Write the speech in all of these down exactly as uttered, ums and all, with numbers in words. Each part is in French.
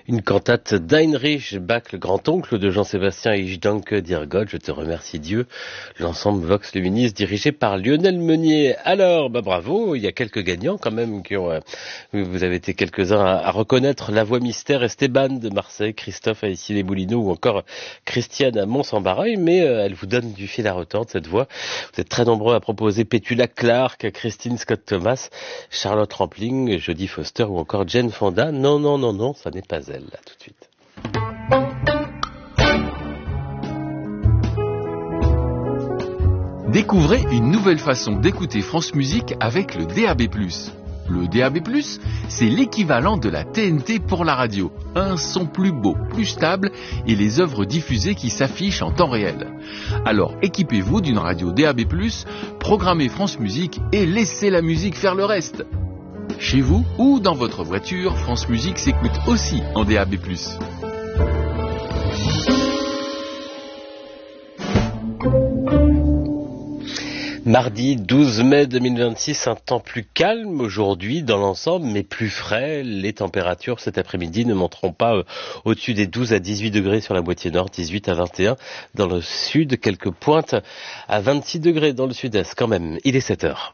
Une cantate d'Heinrich Bach, le grand-oncle de Jean-Sébastien Ich danke dir Gott, je te remercie Dieu, l'ensemble Vox Luminis dirigé par Lionel Meunier. Alors, bah bravo, il y a quelques gagnants quand même qui ont, euh, vous avez été quelques-uns à, à reconnaître la voix mystère, Esteban de Marseille, Christophe à Issy-les-Moulineaux ou encore Christiane à Mons-en-Barreuil, mais euh, elle vous donne du fil à retordre cette voix. Vous êtes très nombreux à proposer Petula Clark, Christine Scott-Thomas, Charlotte Rampling, Jodie Foster ou encore Jane Fonda. Non, non, non, non, ça n'est pas elle. Là, tout de suite. Découvrez une nouvelle façon d'écouter France Musique avec le D A B plus. Le D A B plus, c'est l'équivalent de la T N T pour la radio. Un son plus beau, plus stable et les œuvres diffusées qui s'affichent en temps réel. Alors équipez-vous d'une radio D A B plus, programmez France Musique et laissez la musique faire le reste. Chez vous ou dans votre voiture, France Musique s'écoute aussi en D A B plus. Mardi douze mai deux mille vingt-six, un temps plus calme aujourd'hui dans l'ensemble, mais plus frais. Les températures cet après-midi ne monteront pas euh, au-dessus des douze à dix-huit degrés sur la moitié nord, dix-huit à vingt et un dans le sud, quelques pointes à vingt-six degrés dans le sud-est quand même. Il est sept heures.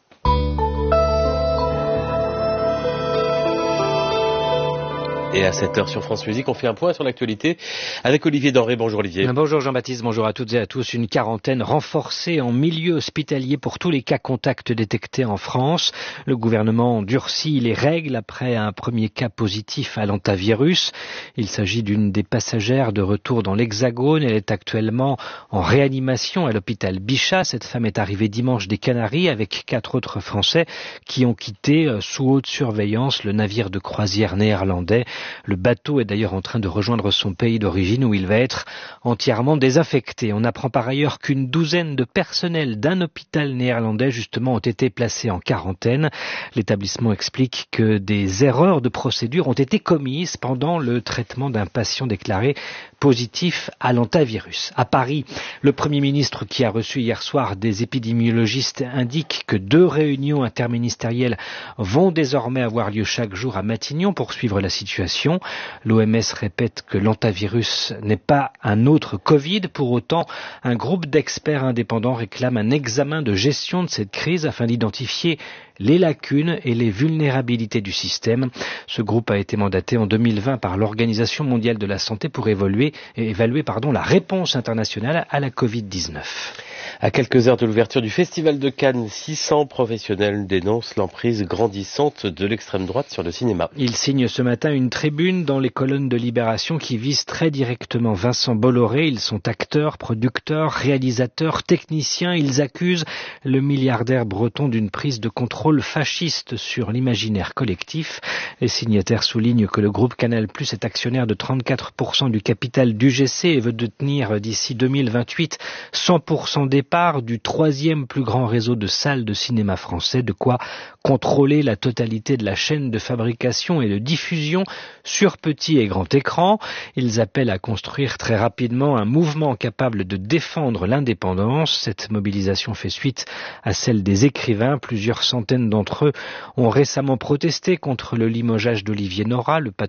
Et à sept heures sur France Musique, on fait un point sur l'actualité avec Olivier Denré. Bonjour Olivier. Bonjour Jean-Baptiste, bonjour à toutes et à tous. Une quarantaine renforcée en milieu hospitalier pour tous les cas contacts détectés en France. Le gouvernement durcit les règles après un premier cas positif à l'hantavirus. Il s'agit d'une des passagères de retour dans l'Hexagone. Elle est actuellement en réanimation à l'hôpital Bichat. Cette femme est arrivée dimanche des Canaries avec quatre autres Français qui ont quitté sous haute surveillance le navire de croisière néerlandais. Le bateau est d'ailleurs en train de rejoindre son pays d'origine où il va être entièrement désinfecté. On apprend par ailleurs qu'une douzaine de personnels d'un hôpital néerlandais justement ont été placés en quarantaine. L'établissement explique que des erreurs de procédure ont été commises pendant le traitement d'un patient déclaré positif à l'hantavirus. À Paris, le Premier ministre qui a reçu hier soir des épidémiologistes indique que deux réunions interministérielles vont désormais avoir lieu chaque jour à Matignon pour suivre la situation. L'O M S répète que l'hantavirus n'est pas un autre Covid. Pour autant, un groupe d'experts indépendants réclame un examen de gestion de cette crise afin d'identifier les lacunes et les vulnérabilités du système. Ce groupe a été mandaté en deux mille vingt par l'Organisation mondiale de la santé pour évoluer, évaluer pardon, la réponse internationale à la covid dix-neuf. À quelques heures de l'ouverture du Festival de Cannes, six cents professionnels dénoncent l'emprise grandissante de l'extrême droite sur le cinéma. Ils signent ce matin une tribune dans les colonnes de Libération qui vise très directement Vincent Bolloré. Ils sont acteurs, producteurs, réalisateurs, techniciens. Ils accusent le milliardaire breton d'une prise de contrôle fasciste sur l'imaginaire collectif. Les signataires soulignent que le groupe Canal+ est actionnaire de trente-quatre pour cent du capital d'U G C et veut détenir d'ici deux mille vingt-huit cent pour cent des parts du troisième plus grand réseau de salles de cinéma français, de quoi contrôler la totalité de la chaîne de fabrication et de diffusion sur petit et grand écran. Ils appellent à construire très rapidement un mouvement capable de défendre l'indépendance. Cette mobilisation fait suite à celle des écrivains. Plusieurs centaines d'entre eux ont récemment protesté contre le limogeage d'Olivier Nora, le patron